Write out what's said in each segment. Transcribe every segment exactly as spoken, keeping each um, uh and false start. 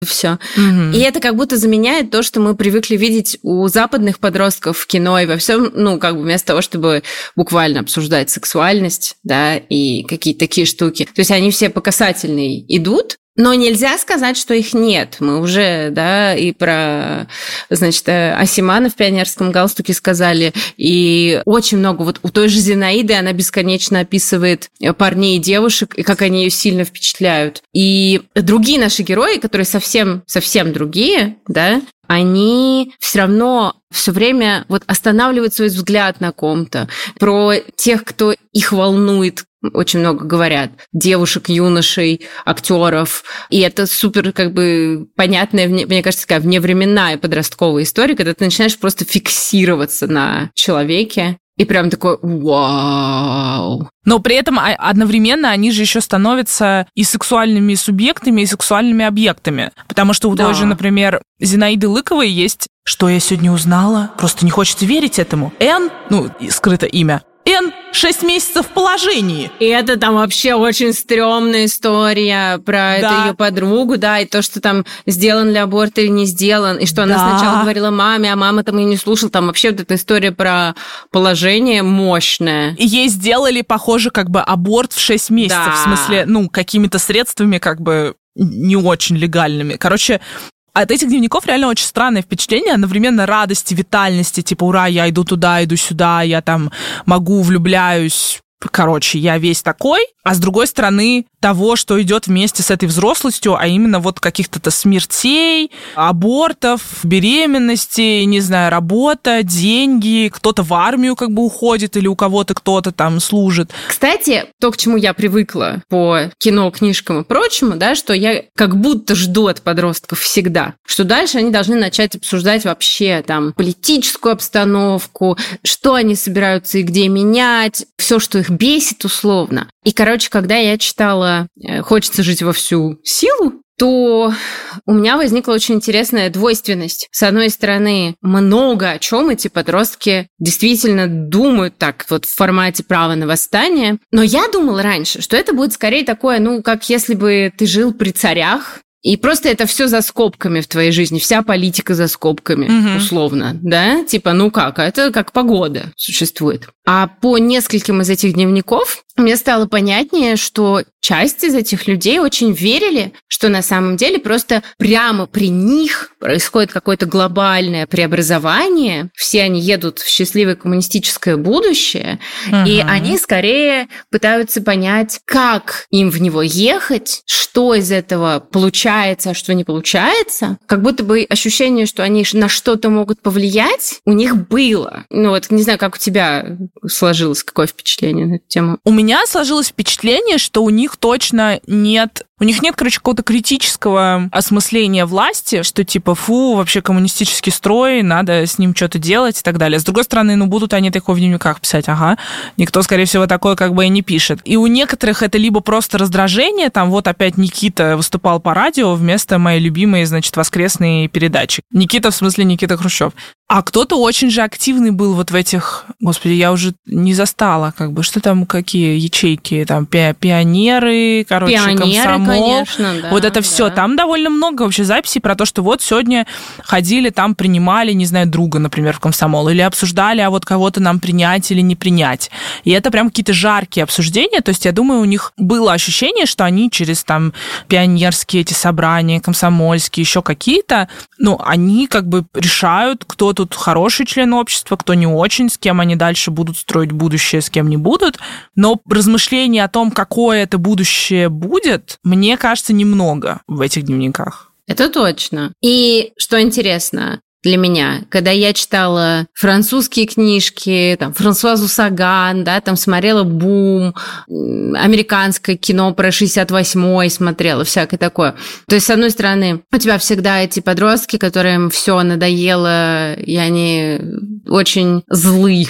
все. Mm-hmm. И это как будто заменяет то, что мы привыкли видеть у западных подростков в кино и во всем, ну, как бы вместо того, чтобы буквально обсуждать сексуальность, да, и какие-то такие штуки. То есть они все по касательной идут, но нельзя сказать, что их нет. Мы уже, да, и про, значит, Асимана в «Пионерском галстуке» сказали, и очень много. Вот у той же Зинаиды она бесконечно описывает парней и девушек, и как они ее сильно впечатляют. И другие наши герои, которые совсем, совсем другие, да, они все равно все время вот останавливают свой взгляд на ком-то. Про тех, кто их волнует, очень много говорят. Девушек, юношей, актеров. И это супер, как бы, понятная, мне кажется, такая вневременная подростковая история, когда ты начинаешь просто фиксироваться на человеке. И прям такой вау. Но при этом одновременно они же еще становятся и сексуальными субъектами, и сексуальными объектами. Потому что у да. той же, например, Зинаиды Лыковой есть «Что я сегодня узнала?» Просто не хочется верить этому. Н, ну, скрыто имя. Н шесть месяцев в положении. И это там вообще очень стрёмная история про да. эту ее подругу, да, и то, что там сделан ли аборт или не сделан, и что она да. сначала говорила маме, а мама там ее не слушала. Там вообще вот эта история про положение мощная. И ей сделали, похоже, как бы аборт в шесть месяцев. Да. В смысле, ну, какими-то средствами как бы не очень легальными. Короче, от этих дневников реально очень странное впечатление, одновременно радости, витальности, типа, ура, я иду туда, иду сюда, я там могу, влюбляюсь, короче, я весь такой, а с другой стороны того, что идет вместе с этой взрослостью, а именно вот каких-то смертей, абортов, беременности, не знаю, работа, деньги, кто-то в армию как бы уходит или у кого-то кто-то там служит. Кстати, то, к чему я привыкла по кино, книжкам и прочему, да, что я как будто жду от подростков всегда, что дальше они должны начать обсуждать вообще там политическую обстановку, что они собираются и где менять, все, что их бесит условно. И, короче, когда я читала «Хочется жить во всю силу», то у меня возникла очень интересная двойственность. С одной стороны, много о чем эти подростки действительно думают так вот в формате права на восстание. Но я думала раньше, что это будет скорее такое, ну, как если бы ты жил при царях, и просто это все за скобками в твоей жизни, вся политика за скобками, mm-hmm. условно, да? Типа, ну как, это как погода существует. А по нескольким из этих дневников мне стало понятнее, что часть из этих людей очень верили, что на самом деле просто прямо при них происходит какое-то глобальное преобразование, все они едут в счастливое коммунистическое будущее, uh-huh. и они скорее пытаются понять, как им в него ехать, что из этого получается, а что не получается. Как будто бы ощущение, что они на что-то могут повлиять, у них было. Ну вот, не знаю, как у тебя сложилось, какое впечатление на эту тему? У меня сложилось впечатление, что у них точно нет... У них нет, короче, какого-то критического осмысления власти, что типа, фу, вообще коммунистический строй, надо с ним что-то делать и так далее. С другой стороны, ну, будут они такое в дневниках писать, ага, никто, скорее всего, такое как бы и не пишет. И у некоторых это либо просто раздражение, там вот опять Никита выступал по радио вместо моей любимой, значит, воскресной передачи. Никита, в смысле Никита Хрущев. А кто-то очень же активный был вот в этих... Господи, я уже не застала, как бы, что там, какие ячейки, там, пи- пионеры, короче, пионеры, комсомол. Конечно, да, вот это все. Да. Там довольно много вообще записей про то, что вот сегодня ходили, там принимали, не знаю, друга, например, в комсомол, или обсуждали, а вот кого-то нам принять или не принять. И это прям какие-то жаркие обсуждения. То есть я думаю, у них было ощущение, что они через там пионерские эти собрания, комсомольские, еще какие-то, ну, они как бы решают, кто тут хороший член общества, кто не очень, с кем они дальше будут строить будущее, с кем не будут. Но размышления о том, какое это будущее будет, мне кажется, немного в этих дневниках. Это точно. И что интересно для меня, когда я читала французские книжки, там, Франсуазу Саган, да, там смотрела «Бум», американское кино про шестьдесят восьмой смотрела, всякое такое. То есть, с одной стороны, у тебя всегда эти подростки, которым все надоело, и они очень злы,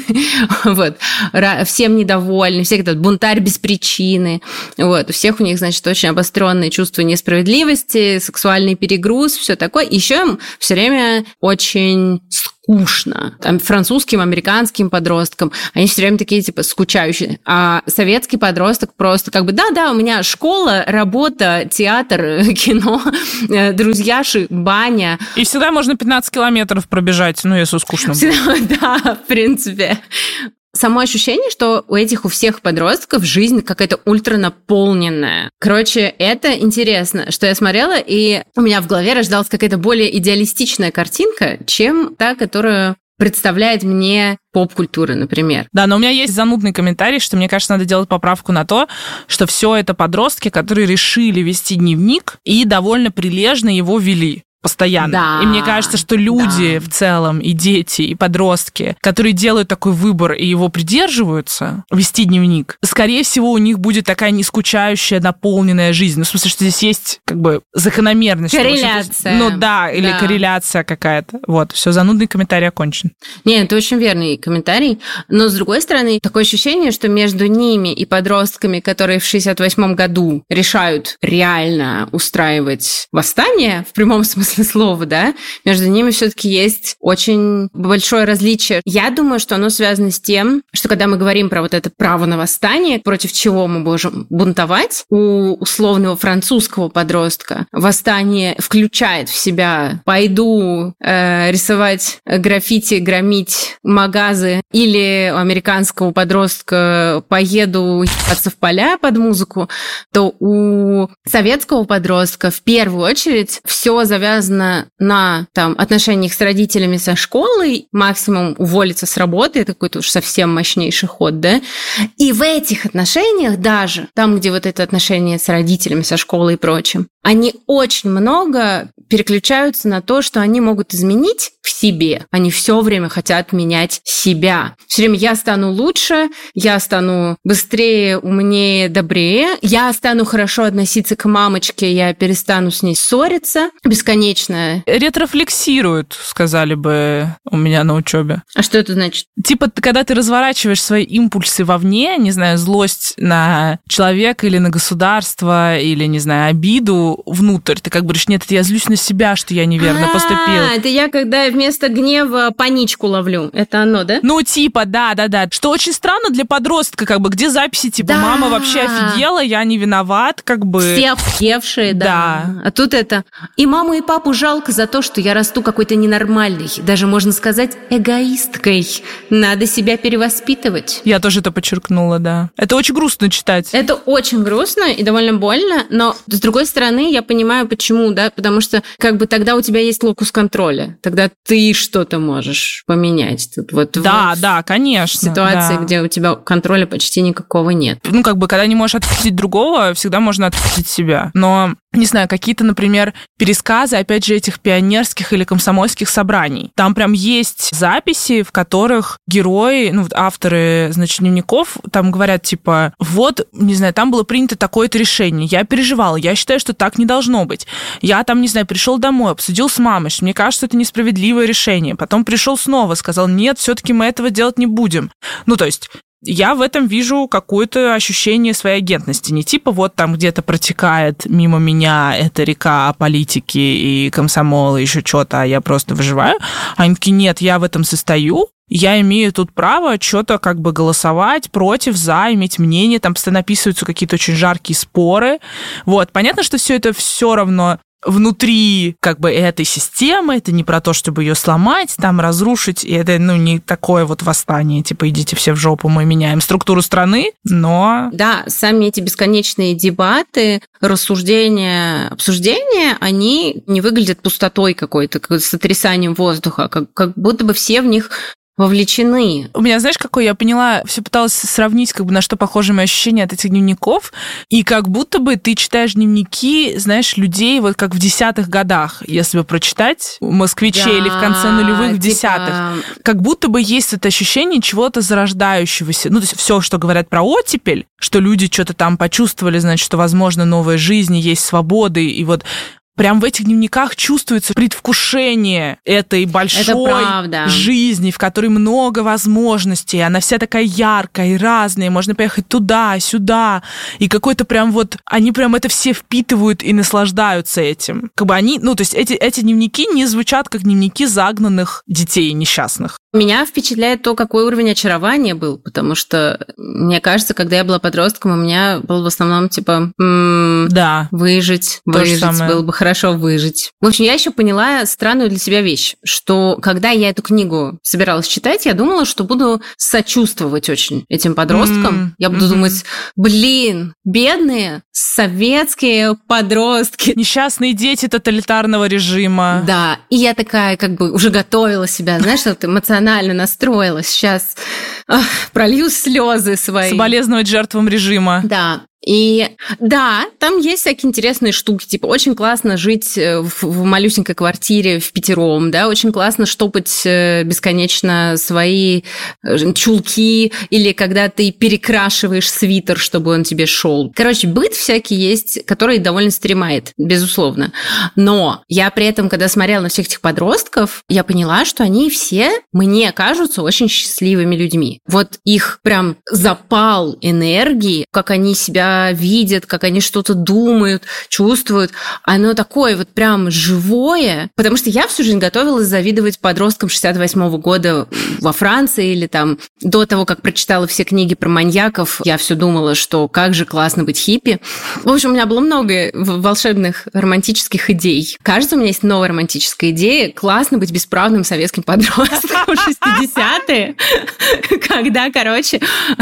вот, всем недовольны, все этот бунтарь без причины, вот, у всех у них, значит, очень обостренные чувства несправедливости, сексуальный перегруз, все такое. Еще им все время очень скучно. Там французским, американским подросткам, они все время такие, типа, скучающие. А советский подросток просто как бы, да-да, у меня школа, работа, театр, кино, друзьяши, баня. И всегда можно пятнадцать километров пробежать, ну, если скучно будет. Да, в принципе. Само ощущение, что у этих, у всех подростков жизнь какая-то ультранаполненная. Короче, это интересно, что я смотрела, и у меня в голове рождалась какая-то более идеалистичная картинка, чем та, которую представляет мне поп-культура, например. Да, но у меня есть занудный комментарий, что мне кажется, надо делать поправку на то, что все это подростки, которые решили вести дневник и довольно прилежно его вели. Постоянно. Да, и мне кажется, что люди да. в целом, и дети, и подростки, которые делают такой выбор и его придерживаются, вести дневник, скорее всего, у них будет такая нескучающая, наполненная жизнь. Ну, в смысле, что здесь есть как бы закономерность. Корреляция. Ну да, или да. корреляция какая-то. Вот, все, занудный комментарий окончен. Нет, это очень верный комментарий. Но, с другой стороны, такое ощущение, что между ними и подростками, которые в шестьдесят восьмом году решают реально устраивать восстание, в прямом смысле слова, да, между ними все-таки есть очень большое различие. Я думаю, что оно связано с тем, что когда мы говорим про вот это право на восстание, против чего мы можем бунтовать, у условного французского подростка восстание включает в себя «пойду э, рисовать граффити, громить магазы», или у американского подростка «поеду ебаться в поля под музыку», то у советского подростка в первую очередь все завязано на там, отношениях с родителями, со школой, максимум уволиться с работы, это какой-то уж совсем мощнейший ход, да, и в этих отношениях даже, там, где вот это отношение с родителями, со школой и прочим, они очень много переключаются на то, что они могут изменить в себе. Они все время хотят менять себя. Все время я стану лучше, я стану быстрее, умнее, добрее, я стану хорошо относиться к мамочке, я перестану с ней ссориться. Бесконечно. Ретрофлексируют, сказали бы у меня на учебе. А что это значит? Типа, когда ты разворачиваешь свои импульсы вовне, не знаю, злость на человека или на государство, или, не знаю, обиду внутрь, ты как бы говоришь, нет, это я злюсь на себя, что я неверно поступил. А, это я, когда вместо гнева паничку ловлю. Это оно, да? Ну, типа, да-да-да. Что очень странно для подростка, как бы, где записи, типа, да. мама вообще офигела, я не виноват, как бы. Все офигевшие, да. да. А тут это... И маму, и папу жалко за то, что я расту какой-то ненормальной, даже, можно сказать, эгоисткой. Надо себя перевоспитывать. Я тоже это подчеркнула, да. Это очень грустно читать. Это очень грустно и довольно больно, но, с другой стороны, я понимаю, почему, да, потому что, как бы, тогда у тебя есть локус контроля, тогда ты что-то можешь поменять. Тут вот да, в, да, конечно. В ситуации, да. где у тебя контроля почти никакого нет. Ну, как бы, когда не можешь отпустить другого, всегда можно отпустить себя. Но, не знаю, какие-то, например, пересказы, опять же, этих пионерских или комсомольских собраний. Там прям есть записи, в которых герои, ну, авторы, значит, дневников, там говорят, типа, вот, не знаю, там было принято такое-то решение, я переживала, я считаю, что так не должно быть. Я там, не знаю, пришел домой, обсудил с мамой, что мне кажется, это несправедливое решение. Потом пришел снова, сказал, нет, все-таки мы этого делать не будем. Ну, то есть... Я в этом вижу какое-то ощущение своей агентности. Не типа вот там где-то протекает мимо меня эта река политики и комсомола, еще что-то, а я просто выживаю. А они такие, нет, я в этом состою, я имею тут право что-то как бы голосовать против, за, иметь мнение. Там постоянно описываются какие-то очень жаркие споры. Вот, понятно, что все это все равно... внутри как бы этой системы, это не про то, чтобы ее сломать, там разрушить, и это, ну, не такое вот восстание, типа, идите все в жопу, мы меняем структуру страны, но... Да, сами эти бесконечные дебаты, рассуждения, обсуждения, они не выглядят пустотой какой-то, как сотрясанием воздуха, как, как будто бы все в них вовлечены. У меня, знаешь, какое, я поняла, все пыталась сравнить, как бы, на что похожи мои ощущения от этих дневников, и как будто бы ты читаешь дневники, знаешь, людей вот как в десятых годах, если бы прочитать москвичей, да, или в конце нулевых, в типа... десятых. Как будто бы есть это ощущение чего-то зарождающегося. Ну, то есть все, что говорят про оттепель, что люди что-то там почувствовали, значит, что, возможно, новая жизнь, есть свободы, и вот прям в этих дневниках чувствуется предвкушение этой большой жизни, в которой много возможностей, она вся такая яркая и разная, можно поехать туда, сюда, и какой-то прям вот, они прям это все впитывают и наслаждаются этим. Как бы они, ну, то есть эти, эти дневники не звучат как дневники загнанных детей несчастных. Меня впечатляет то, какой уровень очарования был, потому что, мне кажется, когда я была подростком, у меня был в основном, типа, м-м, да, выжить, то выжить, было бы хорошо выжить. В общем, я еще поняла странную для себя вещь, что когда я эту книгу собиралась читать, я думала, что буду сочувствовать очень этим подросткам. Mm-hmm. Я буду mm-hmm. думать, блин, бедные советские подростки. Несчастные дети тоталитарного режима. Да, и я такая, как бы, уже готовила себя, знаешь, что ты эмоционально настроилась. Сейчас ах, пролью слезы свои. Соболезновать жертвам режима. Да. И да, там есть всякие интересные штуки, типа очень классно жить в, в малюсенькой квартире впятером, да, очень классно штопать бесконечно свои чулки, или когда ты перекрашиваешь свитер, чтобы он тебе шел. Короче, быт всякий есть, который довольно стремает, безусловно. Но я при этом, когда смотрела на всех этих подростков, я поняла, что они все, мне кажутся, очень счастливыми людьми. Вот их прям запал энергии, как они себя видят, как они что-то думают, чувствуют. Оно такое вот прям живое. Потому что я всю жизнь готовилась завидовать подросткам шестьдесят восьмого года во Франции или там до того, как прочитала все книги про маньяков, я все думала, что как же классно быть хиппи. В общем, у меня было много волшебных романтических идей. Кажется, у меня есть новая романтическая идея. Классно быть бесправным советским подростком в шестидесятые, когда, короче,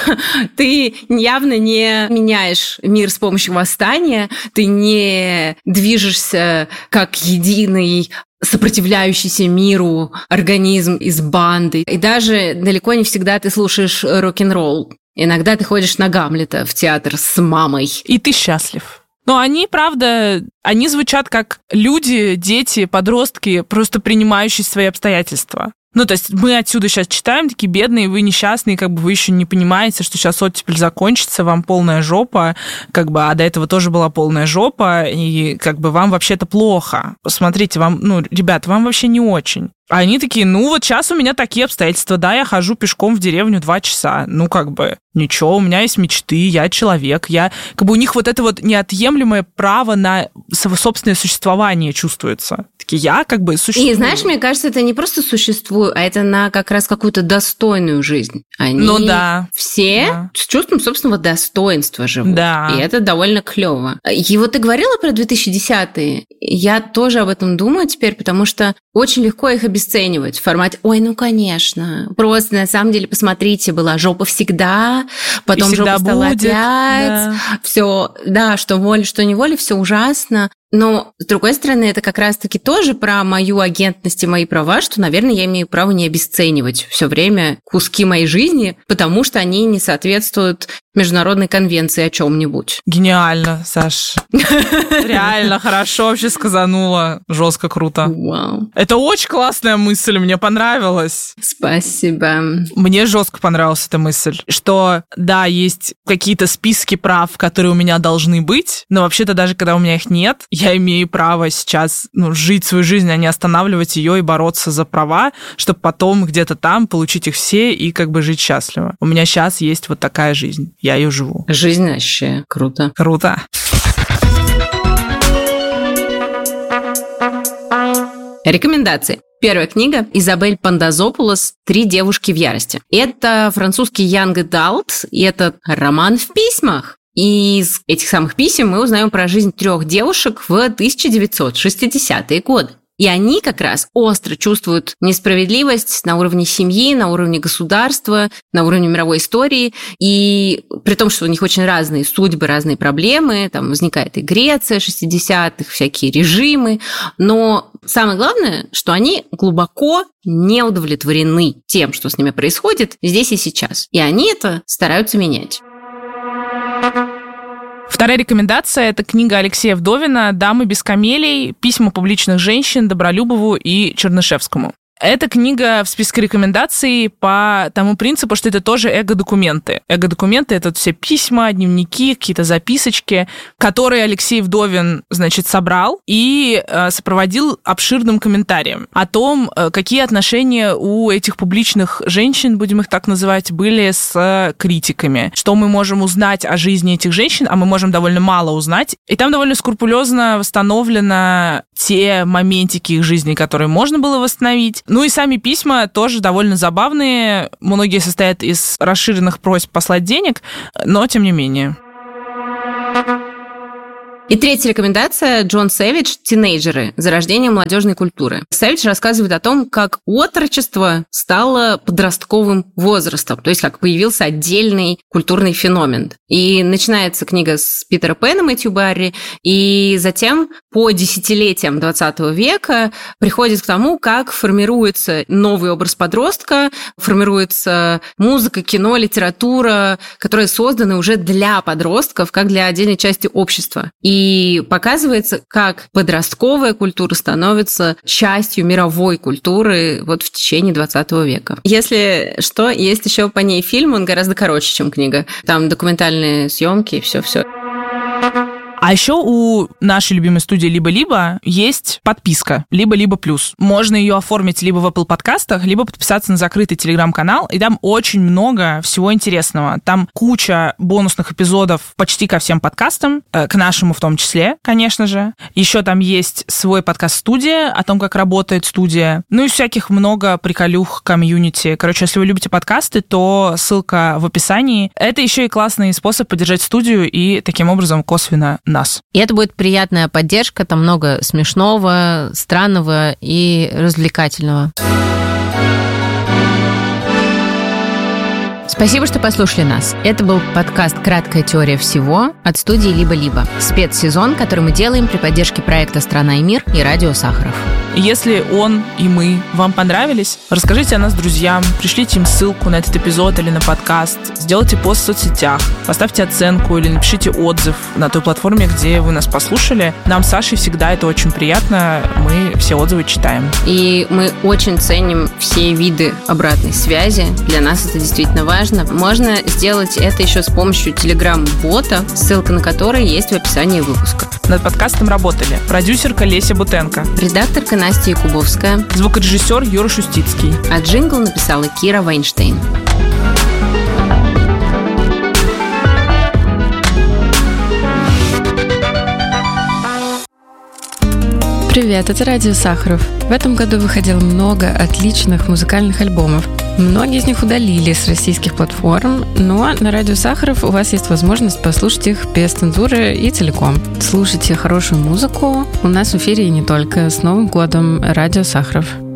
ты явно не меняешь мир с помощью восстания, ты не движешься как единый сопротивляющийся миру организм из банды. И даже далеко не всегда ты слушаешь рок-н-ролл. Иногда ты ходишь на Гамлета в театр с мамой. И ты счастлив. Но они, правда, они звучат как люди, дети, подростки, просто принимающие свои обстоятельства. Ну, то есть мы отсюда сейчас читаем, такие бедные, вы несчастные, как бы вы еще не понимаете, что сейчас оттепель закончится, вам полная жопа, как бы, а до этого тоже была полная жопа, и как бы вам вообще-то плохо. Посмотрите, вам, ну, ребята, вам вообще не очень. А они такие, ну, вот сейчас у меня такие обстоятельства, да, я хожу пешком в деревню два часа, ну, как бы, ничего, у меня есть мечты, я человек, я, как бы у них вот это вот неотъемлемое право на собственное существование чувствуется. Такие, я как бы существую. И знаешь, мне кажется, это не просто существую, а это на как раз какую-то достойную жизнь. Они ну, да. все да. с чувством собственного достоинства живут. Да. И это довольно клево. И вот ты говорила про две тысячи десятые, я тоже об этом думаю теперь, потому что очень легко их обесценивать в формате «Ой, ну, конечно». Просто, на самом деле, посмотрите, была жопа всегда, потом жопа стала опять. Да. Все, да, что воля, что неволя, все ужасно. Но, с другой стороны, это как раз-таки тоже про мою агентность и мои права, что, наверное, я имею право не обесценивать все время куски моей жизни, потому что они не соответствуют международной конвенции о чем-нибудь. Гениально, Саш. Реально хорошо вообще сказанула. Жестко круто. Вау. Это очень классная мысль, мне понравилась. Спасибо. Мне жестко понравилась эта мысль, что, да, есть какие-то списки прав, которые у меня должны быть, но вообще-то даже когда у меня их нет, я имею право сейчас ну, жить свою жизнь, а не останавливать ее и бороться за права, чтобы потом где-то там получить их все и как бы жить счастливо. У меня сейчас есть вот такая жизнь. Я ее живу. Жизнь вообще круто. Круто. Рекомендации. Первая книга Изабель Пандазопулос «Три девушки в ярости». Это французский young adult, и это роман в письмах. И из этих самых писем мы узнаем про жизнь трех девушек в тысяча девятьсот шестидесятые годы. И они как раз остро чувствуют несправедливость на уровне семьи, на уровне государства, на уровне мировой истории. И при том, что у них очень разные судьбы, разные проблемы, там возникает и Греция шестидесятых, всякие режимы. Но самое главное, что они глубоко не удовлетворены тем, что с ними происходит здесь и сейчас. И они это стараются менять. Вторая рекомендация – это книга Алексея Вдовина «Дамы без камелий. Письма публичных женщин Добролюбову и Чернышевскому». Эта книга в списке рекомендаций по тому принципу, что это тоже эго-документы. Эго-документы — это все письма, дневники, какие-то записочки, которые Алексей Вдовин, значит, собрал и э, сопроводил обширным комментарием о том, э, какие отношения у этих публичных женщин, будем их так называть, были с критиками. Что мы можем узнать о жизни этих женщин, а мы можем довольно мало узнать. И там довольно скрупулезно восстановлено те моментики их жизни, которые можно было восстановить. Ну и сами письма тоже довольно забавные. Многие состоят из расширенных просьб послать денег, но тем не менее. И третья рекомендация — Джон Сэвидж «Тинейджеры. Зарождение молодежной культуры». Сэвидж рассказывает о том, как отрочество стало подростковым возрастом, то есть как появился отдельный культурный феномен. И начинается книга с Питера Пэна, Мэтью Барри, и затем по десятилетиям двадцатого века приходит к тому, как формируется новый образ подростка, формируется музыка, кино, литература, которые созданы уже для подростков, как для отдельной части общества. И И показывается, как подростковая культура становится частью мировой культуры вот в течение двадцатого века. Если что, есть еще по ней фильм, он гораздо короче, чем книга. Там документальные съемки и все-все. А еще у нашей любимой студии «Либо-либо» есть подписка «Либо-либо плюс». Можно ее оформить либо в Apple подкастах, либо подписаться на закрытый телеграм-канал, и там очень много всего интересного. Там куча бонусных эпизодов почти ко всем подкастам, к нашему в том числе, конечно же. Еще там есть свой подкаст-студия о том, как работает студия. Ну и всяких много приколюх, комьюнити. Короче, если вы любите подкасты, то ссылка в описании. Это еще и классный способ поддержать студию и таким образом косвенно нас. И это будет приятная поддержка, там много смешного, странного и развлекательного. Спасибо, что послушали нас. Это был подкаст «Краткая теория всего» от студии «Либо-либо». Спецсезон, который мы делаем при поддержке проекта «Страна и мир» и радио Сахаров. Если он и мы вам понравились, расскажите о нас друзьям, пришлите им ссылку на этот эпизод или на подкаст, сделайте пост в соцсетях, поставьте оценку или напишите отзыв на той платформе, где вы нас послушали. Нам с Сашей всегда это очень приятно, мы все отзывы читаем. И мы очень ценим все виды обратной связи. Для нас это действительно важно. Можно сделать это еще с помощью телеграм-бота, ссылка на который есть в описании выпуска. Над подкастом работали продюсерка Леся Бутенко, редакторка Настя Якубовская, звукорежиссер Юра Шустицкий, а джингл написала Кира Вайнштейн. Привет, это радио Сахаров. В этом году выходило много отличных музыкальных альбомов. Многие из них удалили с российских платформ, но на радио Сахаров у вас есть возможность послушать их без цензуры и целиком. Слушайте хорошую музыку. У нас в эфире и не только. С Новым годом, радио Сахаров.